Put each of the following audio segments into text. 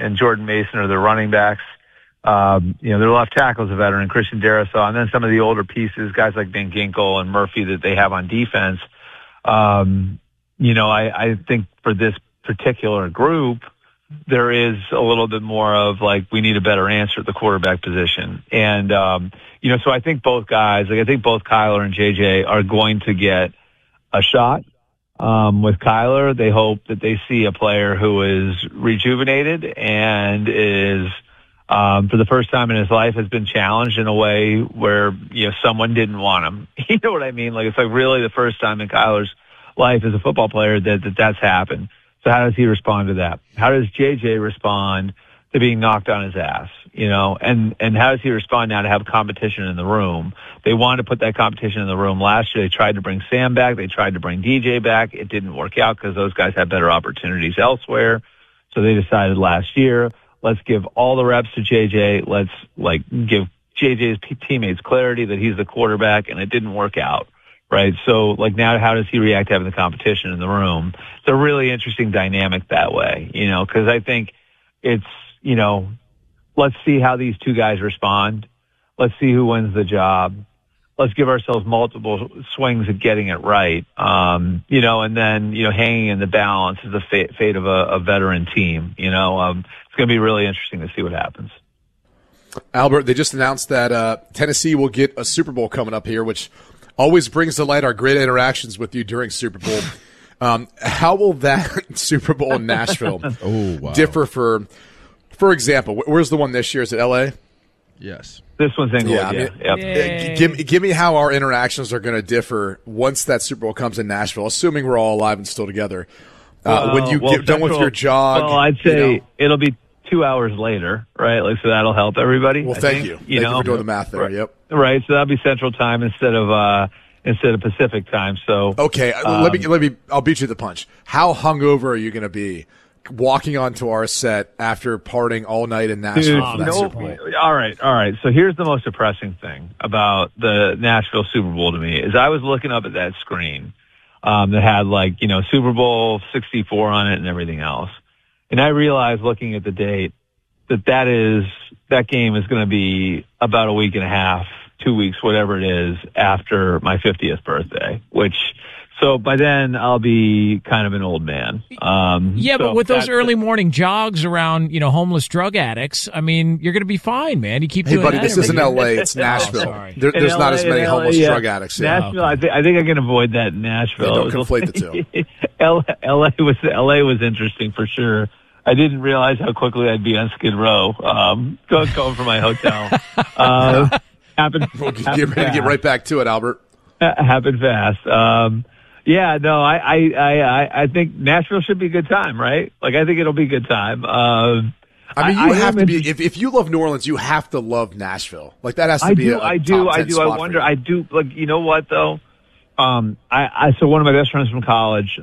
and Jordan Mason are their running backs. Their left tackle's a veteran, Christian Darrisaw, and then some of the older pieces, guys like Ben Ginkle and Murphy that they have on defense. I think for this particular group, there is a little bit more of like, we need a better answer at the quarterback position. And, so I think both guys, I think both Kyler and JJ are going to get a shot. With Kyler, they hope that they see a player who is rejuvenated and is, for the first time in his life, has been challenged in a way where, someone didn't want him. You know what I mean? Like, it's like really the first time in Kyler's life as a football player that's happened. So how does he respond to that? How does JJ respond to being knocked on his ass? And how does he respond now to have competition in the room? They wanted to put that competition in the room last year. They tried to bring Sam back. They tried to bring DJ back. It didn't work out because those guys had better opportunities elsewhere. So they decided last year, let's give all the reps to JJ. Let's give JJ's teammates clarity that he's the quarterback, and it didn't work out. Right. So now how does he react to having the competition in the room? It's a really interesting dynamic that way, because I think it's, let's see how these two guys respond. Let's see who wins the job. Let's give ourselves multiple swings at getting it right. And then, hanging in the balance is the fate of a veteran team. It's going to be really interesting to see what happens. Albert, they just announced that Tennessee will get a Super Bowl coming up here, which always brings to light our great interactions with you during Super Bowl. How will that Super Bowl in Nashville differ for example, where's the one this year? Is it L.A.? Yes. This one's Inglewood, Give me how our interactions are going to differ once that Super Bowl comes in Nashville, assuming we're all alive and still together. When you get done with your jog. Well, I'd say it'll be 2 hours later, right? So that'll help everybody. Well, thank you. Thank you for doing the math there. Right. Yep. Right. So that'll be Central Time instead of Pacific Time. So okay, let me. I'll beat you to the punch. How hungover are you going to be walking onto our set after partying all night in Nashville? All right. So here's the most depressing thing about the Nashville Super Bowl to me is I was looking up at that screen that had Super Bowl 64 on it and everything else. And I realized looking at the date that game is going to be about a week and a half, 2 weeks, whatever it is, after my 50th birthday, so by then I'll be kind of an old man. But with those early morning jogs around, homeless drug addicts, I mean, you're going to be fine, man. You keep doing buddy, that. This isn't L.A., it's Nashville. There's not as many homeless drug addicts. Nashville, I think I can avoid that in Nashville. Don't conflate the two. L.A. was interesting for sure. I didn't realize how quickly I'd be on Skid Row, going from my hotel. Happened. We'll get ready to get right back to it, Albert. Happened fast. I think Nashville should be a good time, right? I think it'll be a good time. You have to be. If you love New Orleans, you have to love Nashville. That has to be. I do. I wonder. I do. You know what though? So one of my best friends from college,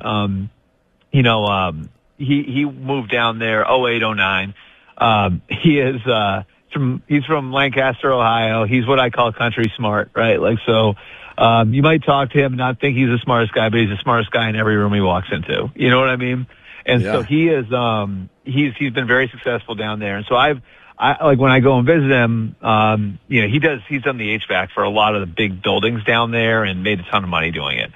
he moved down there 08, 09. He's from Lancaster, Ohio. He's what I call country smart, right? You might talk to him and not think he's the smartest guy, but he's the smartest guy in every room he walks into. You know what I mean? And so he is, he's been very successful down there. And so I when I go and visit him, he's done the HVAC for a lot of the big buildings down there and made a ton of money doing it.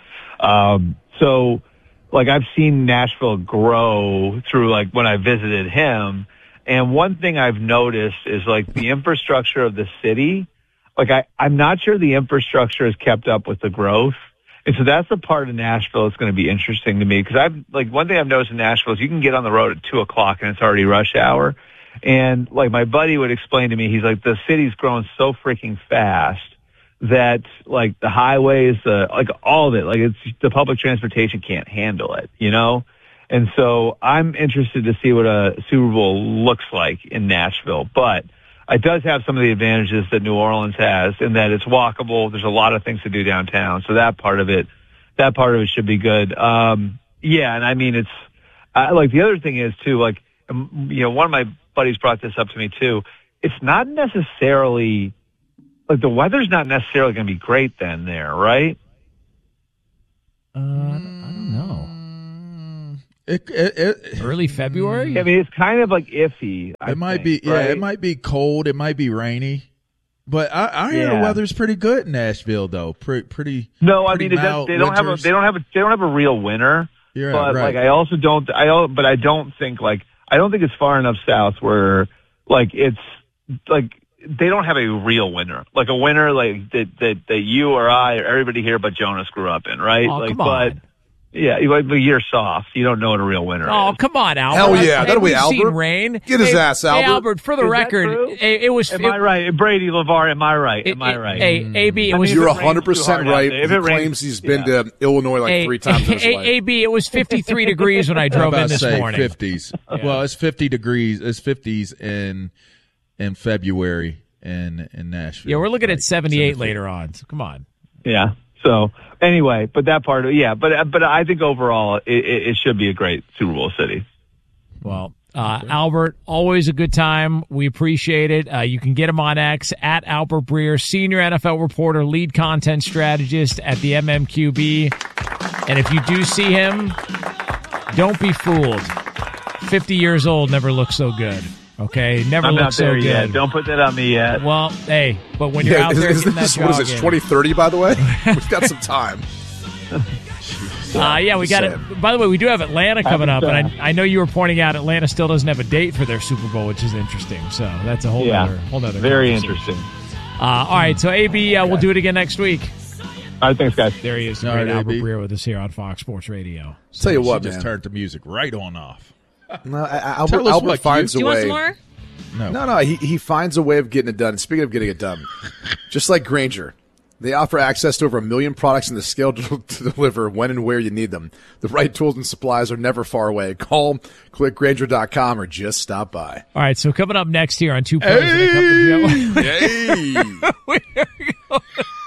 I've seen Nashville grow through when I visited him. And one thing I've noticed is the infrastructure of the city. I'm not sure the infrastructure has kept up with the growth. And so that's the part of Nashville that's going to be interesting to me because one thing I've noticed in Nashville is you can get on the road at 2:00 and it's already rush hour. And my buddy would explain to me, he's the city's growing so freaking fast that the highways, all of it, it's the public transportation can't handle it, And so I'm interested to see what a Super Bowl looks like in Nashville, but it does have some of the advantages that New Orleans has in that it's walkable. There's a lot of things to do downtown. So that part of it should be good. And I mean, it's the other thing is too, one of my buddies brought this up to me too. It's not necessarily the weather's not necessarily going to be great then there, right? I don't know. Early February? I mean, it's kind of like iffy. It might be cold. It might be rainy. But I hear the weather's pretty good in Nashville, though. Pretty. No, I mean, they don't have a real winter. You're but right. like, I don't think it's far enough south where like it's like they don't have a real winter, like a winter like that you or I or everybody here but Jonas grew up in, right? Oh, like, come on. Yeah, but you're soft. You don't know what a real winter is. Oh, come on, Albert. Hell yeah. That'll be we've Albert. Seen rain. Get his ass, Albert. Hey, Albert, for the record, it was... Am I right? Brady LeVar, am I right? Am I right? Hey, AB, it was... You're 100% right. He claims he's been to Illinois like 3 times in his life. AB, it was 53 degrees when I drove in this morning. 50s. Yeah. Well, it's 50 degrees. It's 50s in February in Nashville. Yeah, we're looking at 78 later on, so come on. Yeah. So anyway, but that part, but I think overall it should be a great Super Bowl city. Well, Albert, always a good time. We appreciate it. You can get him on X at Albert Breer, senior NFL reporter, lead content strategist at the MMQB. And if you do see him, don't be fooled. 50 years old never looks so good. Okay, never looks so good. Yet. Don't put that on me yet. Well, hey, but when you're out there getting that jog what is it, 2030, by the way? We've got some time. We got it. By the way, we do have Atlanta coming up, and I know you were pointing out Atlanta still doesn't have a date for their Super Bowl, which is interesting. So that's a whole other very interesting. All right, so AB, we'll do it again next week. All right, thanks, guys. There he is, the great Albert Breer with us here on Fox Sports Radio. Tell you what, just turned the music right on off. No, Albert finds a way. Do you want some more? No. He finds a way of getting it done. And speaking of getting it done, just like Grainger, they offer access to over 1 million products and the scale to deliver when and where you need them. The right tools and supplies are never far away. Call, click Grainger.com, or just stop by. All right, so coming up next here on Two Pros and a Cup of Joe.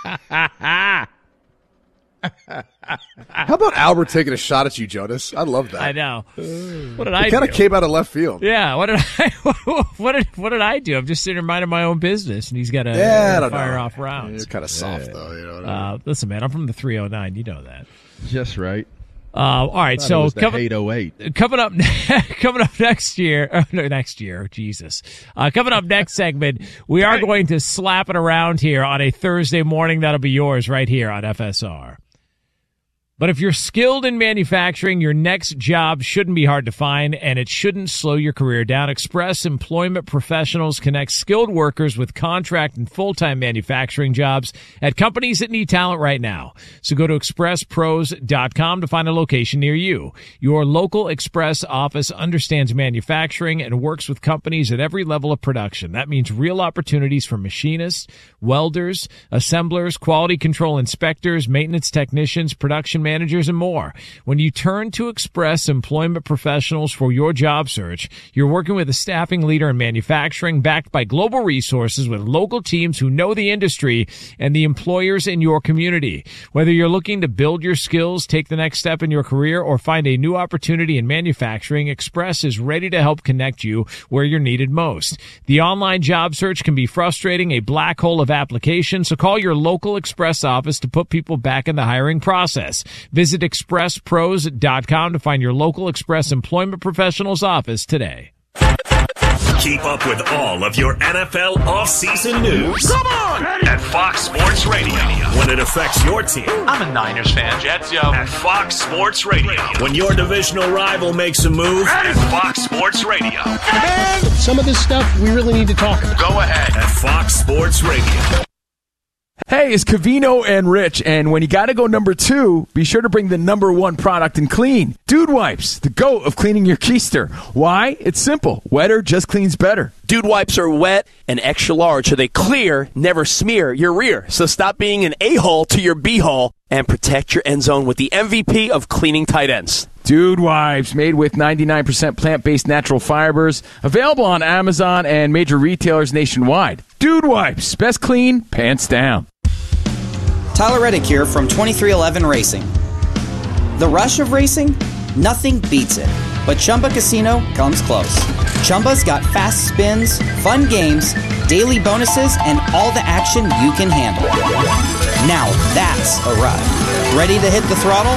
How about Albert taking a shot at you, Jonas? I love that. I know. What did I do? Kind of came out of left field. Yeah. What did I do? I'm just sitting there minding my own business, and he's got to fire off rounds. You're kind of soft, though. You know what I mean? Listen, man, I'm from the 309. You know that. Just right. All right, so coming up next year. Next year, Jesus. Coming up next segment, we are going to slap it around here on a Thursday morning. That'll be yours right here on FSR. But if you're skilled in manufacturing, your next job shouldn't be hard to find, and it shouldn't slow your career down. Express Employment Professionals connect skilled workers with contract and full-time manufacturing jobs at companies that need talent right now. So go to expresspros.com to find a location near you. Your local Express office understands manufacturing and works with companies at every level of production. That means real opportunities for machinists, welders, assemblers, quality control inspectors, maintenance technicians, production managers, and more. When you turn to Express Employment Professionals for your job search, you're working with a staffing leader in manufacturing backed by global resources with local teams who know the industry and the employers in your community. Whether you're looking to build your skills, take the next step in your career, or find a new opportunity in manufacturing, Express is ready to help connect you where you're needed most. The online job search can be frustrating, a black hole of applications, so call your local Express office to put people back in the hiring process. Visit expresspros.com to find your local Express Employment Professionals office today. Keep up with all of your NFL offseason news. Come on! At Fox Sports Radio. When it affects your team. I'm a Niners fan. Jets, yo. At Fox Sports Radio. When your divisional rival makes a move. At Fox Sports Radio. Man, some of this stuff we really need to talk about. Go ahead. At Fox Sports Radio. Hey, it's Covino and Rich, and when you gotta go number 2, be sure to bring the number 1 product in clean. Dude Wipes, the GOAT of cleaning your keister. Why? It's simple. Wetter just cleans better. Dude Wipes are wet and extra large, so they clear, never smear your rear. So stop being an a-hole to your b-hole and protect your end zone with the MVP of cleaning tight ends. Dude Wipes, made with 99% plant-based natural fibers. Available on Amazon and major retailers nationwide. Dude Wipes, best clean, pants down. Tyler Reddick here from 2311 Racing. The rush of racing? Nothing beats it. But Chumba Casino comes close. Chumba's got fast spins, fun games, daily bonuses, and all the action you can handle. Now that's a ride. Ready to hit the throttle?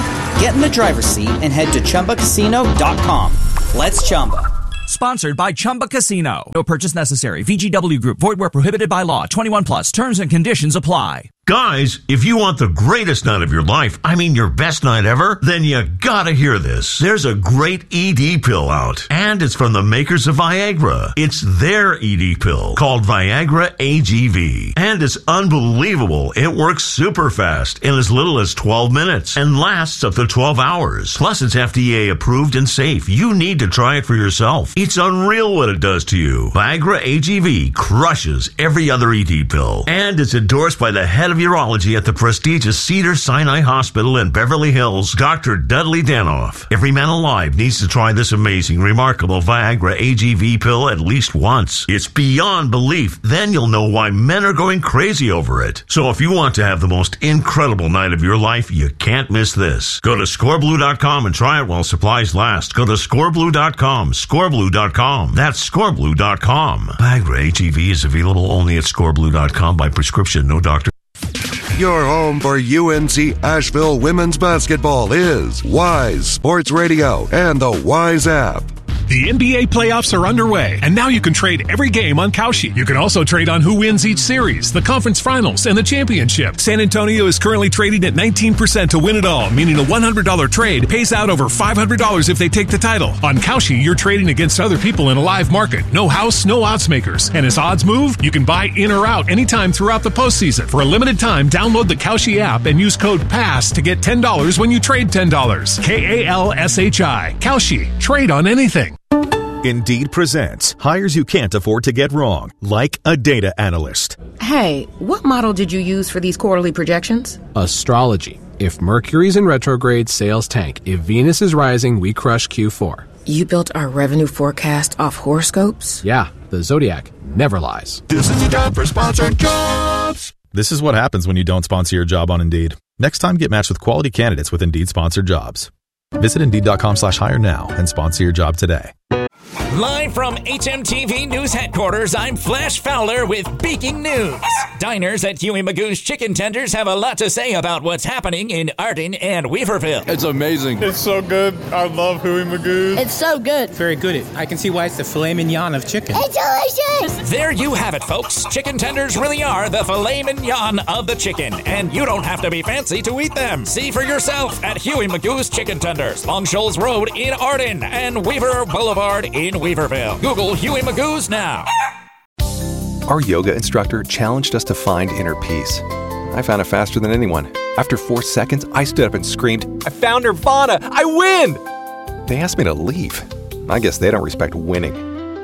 Get in the driver's seat and head to ChumbaCasino.com. Let's Chumba. Sponsored by Chumba Casino. No purchase necessary. VGW Group. Void where prohibited by law. 21 plus. Terms and conditions apply. Guys, if you want the greatest night of your life, I mean your best night ever, then you gotta hear this. There's a great ED pill out, and it's from the makers of Viagra. It's their ED pill called Viagra AGV, and it's unbelievable. It works super fast in as little as 12 minutes and lasts up to 12 hours. Plus, it's FDA approved and safe. You need to try it for yourself. It's unreal what it does to you. Viagra AGV crushes every other ED pill, and it's endorsed by the head of urology at the prestigious Cedars-Sinai Hospital in Beverly Hills, Dr. Dudley Danoff. Every man alive needs to try this amazing, remarkable Viagra AGV pill at least once. It's beyond belief. Then you'll know why men are going crazy over it. So if you want to have the most incredible night of your life, you can't miss this. Go to scoreblue.com and try it while supplies last. Go to scoreblue.com, scoreblue.com. That's scoreblue.com. Viagra AGV is available only at scoreblue.com by prescription, no doctor. Your home for UNC Asheville women's basketball is Wise Sports Radio and the Wise app. The NBA playoffs are underway, and now you can trade every game on Kalshi. You can also trade on who wins each series, the conference finals, and the championship. San Antonio is currently trading at 19% to win it all, meaning a $100 trade pays out over $500 if they take the title. On Kalshi, you're trading against other people in a live market. No house, no odds makers. And as odds move, you can buy in or out anytime throughout the postseason. For a limited time, download the Kalshi app and use code PASS to get $10 when you trade $10. KALSHI. Kalshi. Trade on anything. Indeed presents hires you can't afford to get wrong, like a data analyst. Hey, what model did you use for these quarterly projections? Astrology. If Mercury's in retrograde, sales tank. If Venus is rising, we crush Q4. You built our revenue forecast off horoscopes? Yeah, the Zodiac never lies. This is the time for sponsored jobs. This is what happens when you don't sponsor your job on Indeed. Next time, get matched with quality candidates with Indeed sponsored jobs. Visit Indeed.com/hire now and sponsor your job today. Live from HMTV News Headquarters, I'm Flash Fowler with breaking news. Diners at Huey Magoo's Chicken Tenders have a lot to say about what's happening in Arden and Weaverville. It's amazing. It's so good. I love Huey Magoo's. It's so good. Very good. I can see why it's the filet mignon of chicken. It's delicious. There you have it, folks. Chicken tenders really are the filet mignon of the chicken, and you don't have to be fancy to eat them. See for yourself at Huey Magoo's Chicken Tenders, Long Shoals Road in Arden and Weaver Boulevard in Weaverville. Google Huey Magoo's now. Our yoga instructor challenged us to find inner peace. I found it faster than anyone. After 4 seconds, I stood up and screamed, "I found Nirvana! I win!" They asked me to leave. I guess they don't respect winning.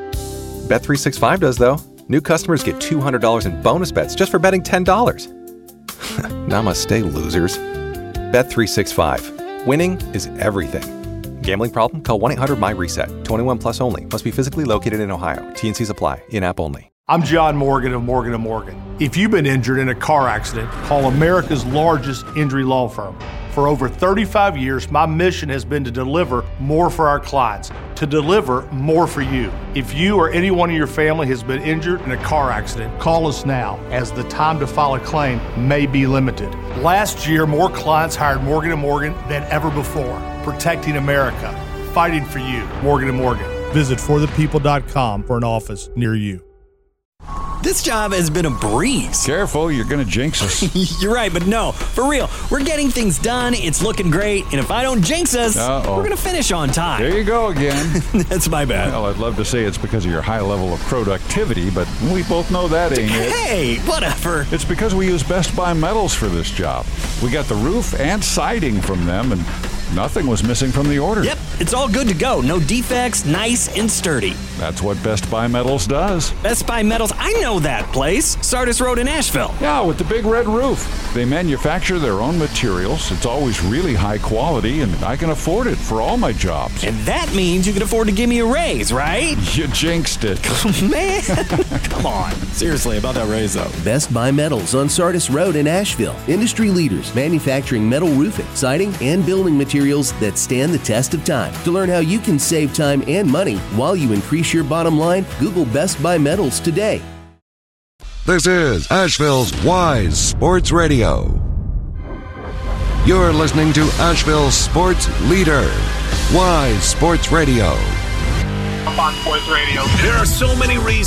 Bet365 does, though. New customers get $200 in bonus bets just for betting $10. Namaste, losers. Bet365. Winning is everything. Gambling problem? Call 1-800-MY-RESET. 21 plus only. Must be physically located in Ohio. T&Cs apply. In-app only. I'm John Morgan of Morgan & Morgan. If you've been injured in a car accident, call America's largest injury law firm. For over 35 years, my mission has been to deliver more for our clients, to deliver more for you. If you or anyone in your family has been injured in a car accident, call us now, as the time to file a claim may be limited. Last year, more clients hired Morgan & Morgan than ever before, protecting America, fighting for you. Morgan & Morgan. Visit forthepeople.com for an office near you. This job has been a breeze. Careful, you're going to jinx us. You're right, but no, for real. We're getting things done. It's looking great. And if I don't jinx us, we're going to finish on time. There you go again. That's my bad. Well, I'd love to say it's because of your high level of productivity, but we both know that ain't it. Hey, whatever. It's because we use Best Buy Metals for this job. We got the roof and siding from them, and nothing was missing from the order. Yep, it's all good to go. No defects, nice and sturdy. That's what Best Buy Metals does. Best Buy Metals, I know that place. Sardis Road in Asheville. Yeah, with the big red roof. They manufacture their own materials. It's always really high quality, and I can afford it for all my jobs. And that means you can afford to give me a raise, right? You jinxed it. Man, come on. Seriously, about that raise, though. Best Buy Metals on Sardis Road in Asheville. Industry leaders manufacturing metal roofing, siding, and building materials that stand the test of time. To learn how you can save time and money while you increase your bottom line, Google Best Buy Metals today. This is Asheville's Wise Sports Radio. You're listening to Asheville's sports leader, Wise Sports Radio. On Sports Radio. There are so many reasons